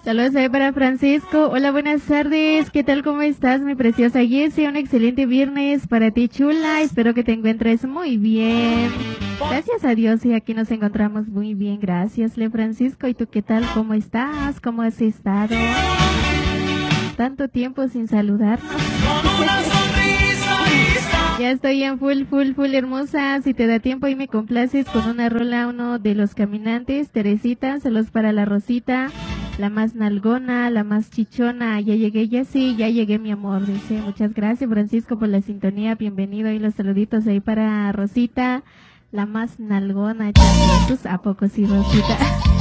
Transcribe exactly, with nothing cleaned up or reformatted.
Saludos ahí para Francisco. Hola, buenas tardes. ¿Qué tal? ¿Cómo estás, mi preciosa Jessie? Un excelente viernes para ti, chula. Espero que te encuentres muy bien. Gracias a Dios y aquí nos encontramos muy bien. Gracias, Le Francisco. ¿Y tú qué tal? ¿Cómo estás? ¿Cómo has estado? Tanto tiempo sin saludarnos. Ya estoy en full, full, full hermosa. Si te da tiempo y me complaces con una rola, uno de los caminantes, Teresita, saludos para la Rosita, la más nalgona, la más chichona. Ya llegué, ya sí, ya llegué, mi amor. Dice, muchas gracias, Francisco, por la sintonía. Bienvenido y los saluditos ahí para Rosita, la más nalgona. Jesús, ¿a poco sí, Rosita?